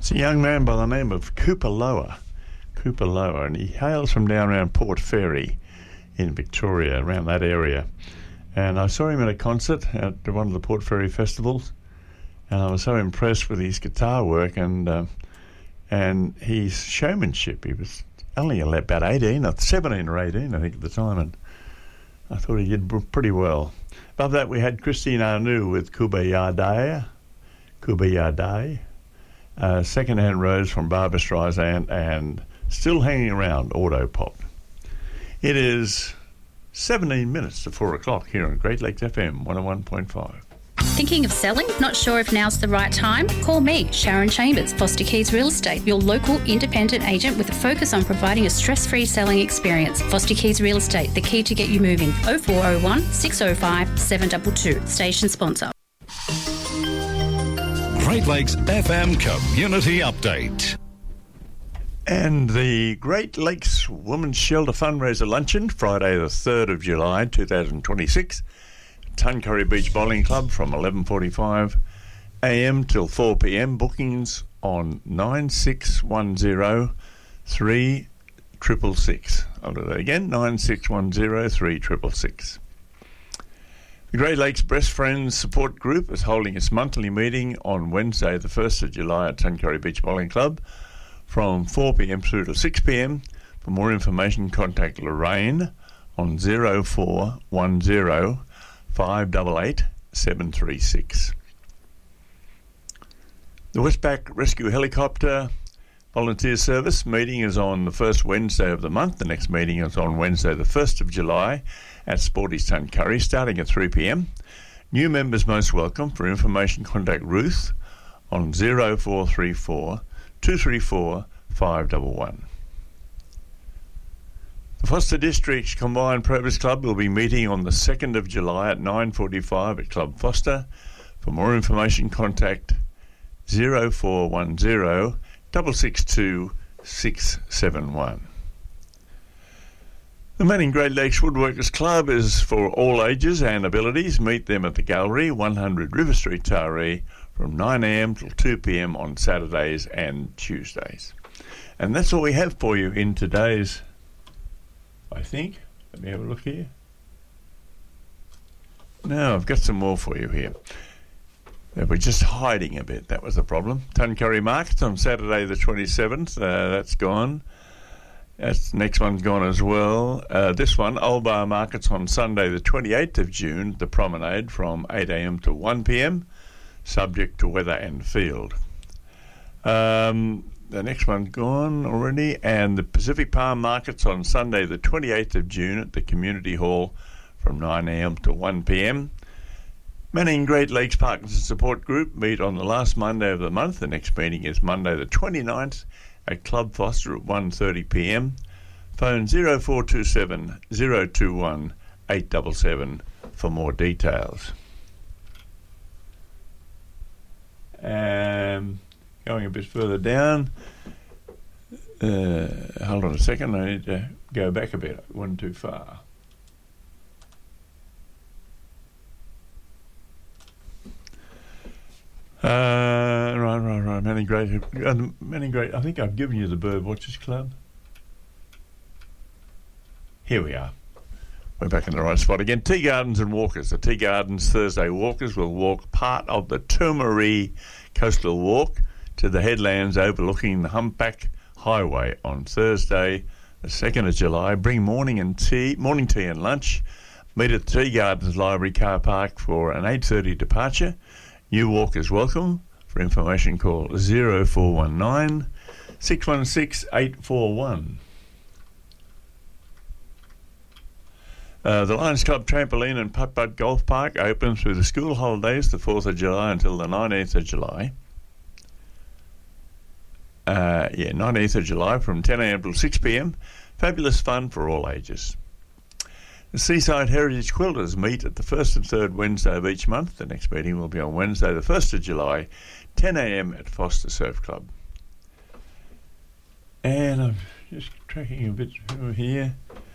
It's a young man by the name of Cooper Lower, and he hails from down around Port Fairy in Victoria, around that area. And I saw him at a concert at one of the Port Fairy festivals, and I was so impressed with his guitar work and his showmanship. He was only about 17 or 18, I think, at the time, and I thought he did pretty well. Above that, we had Christine Arnoux with Kubayadaya. Second-hand Rose from Barbra Streisand, and still hanging around, Autopop. It is 17 minutes to 4 o'clock here on Great Lakes FM 101.5. Thinking of selling? Not sure if now's the right time? Call me, Sharon Chambers, Foster Keys Real Estate, your local independent agent with a focus on providing a stress-free selling experience. Foster Keys Real Estate, the key to get you moving. 0401 605 722. Station sponsor. Great Lakes FM Community Update. And the Great Lakes Women's Shelter Fundraiser Luncheon, Friday the 3rd of July 2026, Tuncurry Beach Bowling Club from 11:45am till 4pm. Bookings on 9610 3666. I'll do that again, 9610 3666. The Great Lakes Breast Friends Support Group is holding its monthly meeting on Wednesday the 1st of July at Tuncurry Beach Bowling Club from 4pm through to 6pm. For more information, contact Lorraine on 0410 588 736. The Westpac Rescue Helicopter Volunteer Service meeting is on the first Wednesday of the month. The next meeting is on Wednesday the 1st of July at Sporty's Tuncurry, starting at 3pm. New members most welcome. For information, contact Ruth on 0434 234 511. The Foster Districts Combined Purpose Club will be meeting on the 2nd of July at 9:45 at Club Foster. For more information, contact 0410 662 671. The Manning Great Lakes Woodworkers Club is for all ages and abilities. Meet them at the Gallery, 100 River Street, Taree, from 9am till 2pm on Saturdays and Tuesdays. And that's all we have for you in today's, I think. Let me have a look here. No, I've got some more for you here. We're just hiding a bit. That was the problem. Tuncurry Market on Saturday the 27th. That's gone. Next one's gone as well. This one, Old Bar Market's on Sunday the 28th of June, the Promenade from 8am to 1pm, subject to weather and field. The next one's gone already, and the Pacific Palm Market's on Sunday the 28th of June at the Community Hall from 9am to 1pm. Manning Great Lakes Parkinson's Support Group meet on the last Monday of the month. The next meeting is Monday the 29th at Club Foster at 1:30pm. Phone 0427 021 877 for more details. Going a bit further down. Hold on a second, I need to go back a bit. I went too far. Right. Manning Great. I think I've given you the Bird Watchers Club. Here we are. We're back in the right spot again. Tea Gardens and Walkers. The Tea Gardens Thursday Walkers will walk part of the Toomeri Coastal Walk to the headlands overlooking the Humpback Highway on Thursday, the 2nd of July. Bring morning tea and lunch. Meet at the Tea Gardens Library car park for an 8:30 departure. New walkers welcome. For information, call 0419 616 841. The Lions Club Trampoline and Putt-Putt Golf Park open through the school holidays, the 4th of July until the 19th of July. 19th of July from 10am till 6pm. Fabulous fun for all ages. The Seaside Heritage Quilters meet at the first and third Wednesday of each month. The next meeting will be on Wednesday, the 1st of July, 10am at Foster Surf Club. And I'm just tracking a bit through here.